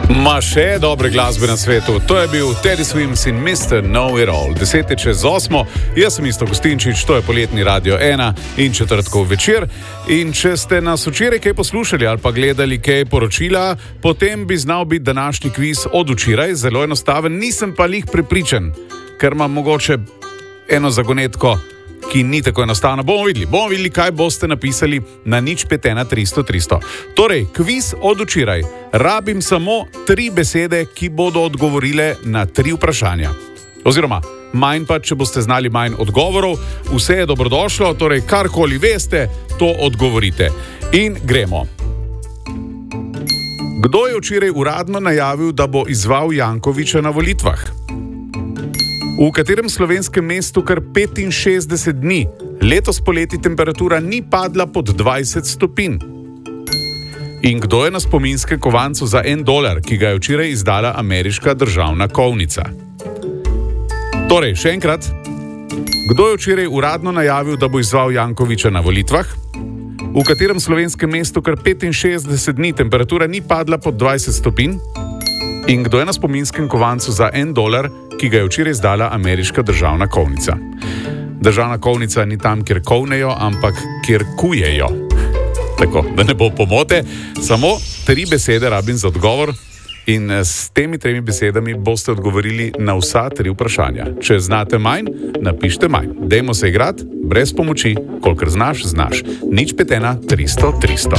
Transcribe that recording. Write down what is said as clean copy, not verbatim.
Ma še dobre glasbe na svetu. To je bil Teddy Swims in Mr. Know It All. 10:08. Jaz sem Isto Gostinčič, to je poletni Radio 1 in četrtkov večer. In če ste nas včeraj kaj poslušali ali pa gledali kaj poročila, potem bi znal biti današnji kviz od včeraj zelo enostaven. Nisem pa lih prepričan, ker imam mogoče eno zagonetko, ki ni tako enostavno. Bomo videli, kaj boste napisali na 051 300 300. Torej, kviz od včeraj. Rabim samo 3 besede, ki bodo odgovorile na 3 vprašanja. Oziroma, manj pa, če boste znali manj odgovorov, vse je dobrodošlo, torej karkoli veste, to odgovorite. In gremo. Kdo je včeraj uradno najavil, da bo izzval Jankovića na volitvah? V katerem slovenskem mestu kar 65 dni letos poleti temperatura ni padla pod 20 stopinj? In kdo je na spominskem kovancu za $1, ki ga je včeraj izdala ameriška državna kovnica? Torej, še enkrat, kdo je včeraj uradno najavil, da bo izzval Jankovića na volitvah? V katerem slovenskem mestu kar 65 dni temperatura ni padla pod 20 stopinj? In kdo je na spominskem kovancu za $1, ki ga je včeraj izdala ameriška državna kovnica? Državna kovnica ni tam, kjer kovnejo, ampak kjer kujejo. Tako, da ne bo pomote, samo 3 besede rabim za odgovor in s temi 3 besedami boste odgovorili na vsa 3 vprašanja. Če znate manj, napišite manj. Dajmo se igrati, brez pomoči, kolikor znaš, znaš. 051 300 300.